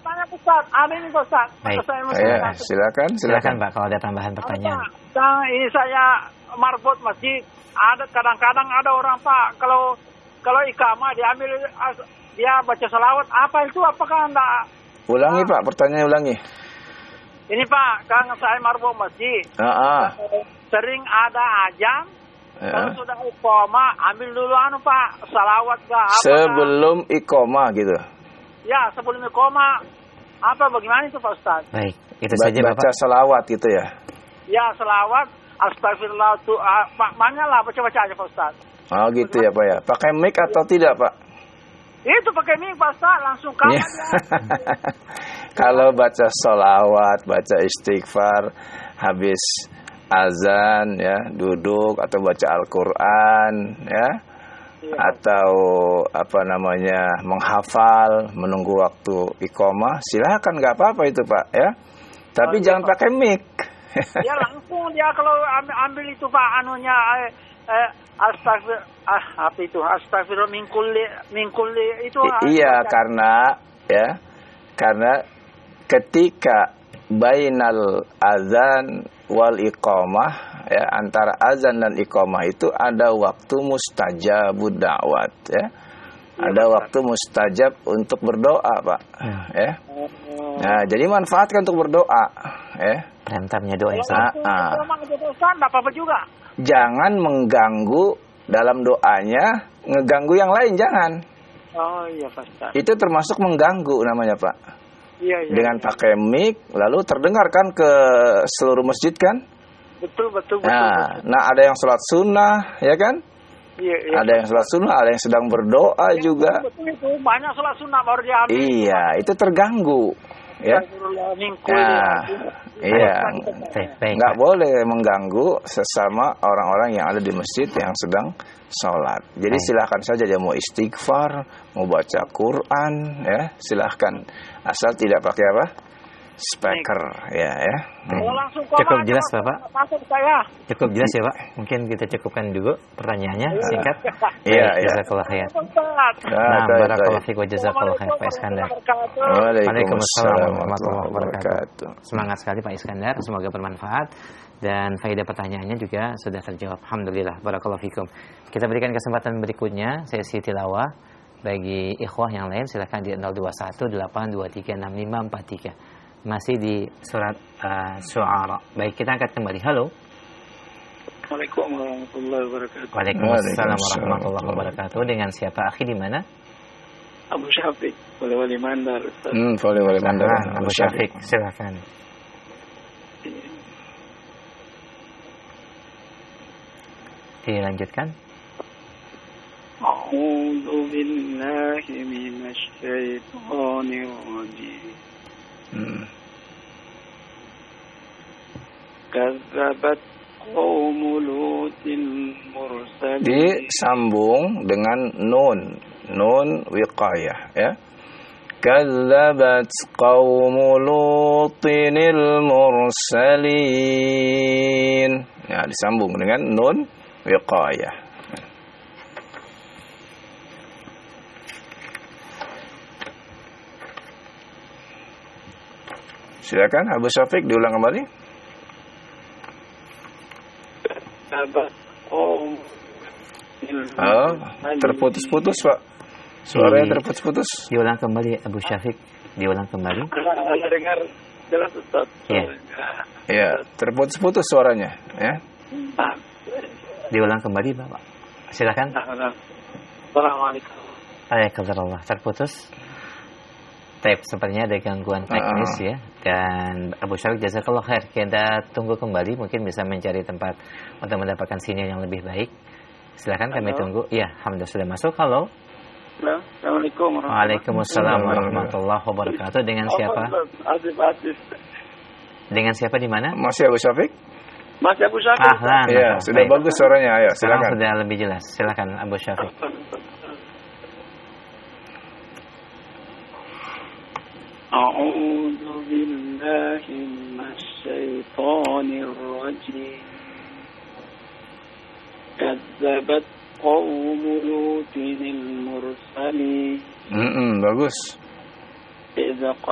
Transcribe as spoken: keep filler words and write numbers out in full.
tanya Ustaz, ada ini Ustaz. Baik. Saya mau Ya, tanya. silakan, Silakan silakan. Pak kalau ada tambahan pertanyaan. Apa? Yang ini saya marbot masjid. Ada kadang-kadang ada orang Pak kalau kalau ikamah diambil as- dia baca salawat apa itu apakah enggak? Ulangi Pak, pertanyaan ulangi. Ini Pak, kan saya marbot masjid. Ah, ah. Sering ada azan. Ya. Kalau sudah iqamah ambil dulu anu Pak salawat enggak apa? Sebelum iqamah gitu. Ya, sebelum iqamah apa bagaimana itu Pak Ustaz? Baik, itu Ba- saja baca Bapak. salawat gitu ya. Ya, selawat astagfirullah tu ah, Pak, mana lah baca-baca aja Pak Ustaz. Oh gitu ya Pak ya. Pakai mic atau tidak Pak? Itu pakai mic Pak Ustaz langsung kawan Iya. ya. Kalau baca salawat, baca istighfar, habis azan ya, duduk atau baca Al-Quran ya, Iya. atau apa namanya menghafal, menunggu waktu iqamah, silakan nggak apa-apa itu Pak ya. Tapi Oh, iya, jangan Pak. pakai mic. Ya langsung dia kalau ambil, ambil itu Pak anunya eh, eh, astagfir ah apa itu astagfirullah min kulli min kulli itu ah, I- iya baca. karena ya karena ketika bainal azan wal iqamah ya, antara azan dan iqamah itu ada waktu mustajabud da'wat ya. Ada waktu mustajab untuk berdoa, Pak. Ya. Nah, jadi manfaatkan untuk berdoa, ya. Rentamnya doa yang Kalau salah. langsung ah. iqamah aja Pak Ustaz enggak apa-apa juga. Jangan mengganggu dalam doanya, ngeganggu yang lain jangan. Oh iya Pak Ustaz. Itu termasuk mengganggu namanya, Pak. Iya iya. Dengan iya. pakai mic, lalu terdengar kan ke seluruh masjid kan? Betul betul betul. Nah, betul. nah ada yang sholat sunnah, ya kan? Iya, iya. Ada yang sholat sunnah, ada yang sedang berdoa Ya, juga. Betul itu banyak sholat sunnah baru diambil. Iya, itu terganggu, ya. Astagfirullah min kulli Nah, iya, Baik, baik, nggak Pak. boleh mengganggu sesama orang-orang yang ada di masjid yang sedang sholat. Jadi Baik. silahkan saja dia mau istighfar, mau baca Quran, ya silahkan. Asal tidak pakai apa? Speaker, ya ya. Kalau langsung Cukup koma, jelas, jangan Bapak? masuk saya. Cukup jelas ya Pak. Mungkin kita cukupkan dulu pertanyaannya singkat. Iya, Baik, iya. Jazakallah khair. Ustaz. Nah, baik, barakallahu baik. fiik wa jazakallahu khair Pak Iskandar. Waalaikumsalam warahmatullahi wabarakatuh. Semangat sekali Pak Iskandar, semoga bermanfaat dan faedah pertanyaannya juga sudah terjawab. Alhamdulillah, barakallahu fikum. Kita berikan kesempatan berikutnya sesi tilawah bagi ikhwah yang lain, silakan di nol dua satu delapan dua tiga enam lima empat tiga. Masih di surat uh, Syu'ara. Baik, kita angkat kembali. Halo. Assalamualaikum warahmatullahi wabarakatuh. Waalaikumsalam warahmatullahi wabarakatuh. Dengan siapa akhi di mana? Abu Syafiq, Wali Wali Mandar. Ustaz. Hmm, boleh boleh mandar. Silakan, Abu Syafiq, silakan. Dilanjutkan. A'udzu billahi minasy syaithanir rajim. Hmm. Kazzabat qaumu Lutin mursalin. Disambung dengan nun, nun wiqayah ya. Kazzabat qaumu Lutinil mursalin. Ya, disambung dengan nun wiqayah. Silakan Abu Syafiq diulang kembali. Kazzabat qaumu Oh, terputus-putus, Pak. Suaranya Di- terputus-putus. Diulang kembali Abu Syafiq. Diulang kembali. Saya dengar jelas Ustaz. Iya. Ya, terputus-putus suaranya, ya. Ah, Diulang kembali Bapak. Silakan. Assalamualaikum. Waalaikumsalam. Terputus. Tape sepertinya ada gangguan teknis ya. Dan Abu Syafiq jazakallah khair. Kita tunggu kembali, mungkin bisa mencari tempat untuk mendapatkan sinyal yang lebih baik. Silakan kami Halo. tunggu. Iya, alhamdulillah sudah masuk. Halo. Halo. Assalamualaikum warahmatullahi Waalaikumsalam warahmatullahi wabarakatuh. Dengan siapa? Asif Asif. Dengan siapa di mana? Masih Abu Syafiq? Mas Abu Syafiq. Ahlan. Iya, Bapak. sudah Baik. bagus suaranya. Ayo, Sekarang silakan. sudah lebih jelas. Silakan Abu Syafiq. A'udzu billahi minasy syaithanir rajim. Kazzabat qaumu Lutin al-mursalin. Mm-mm, bagus. Idza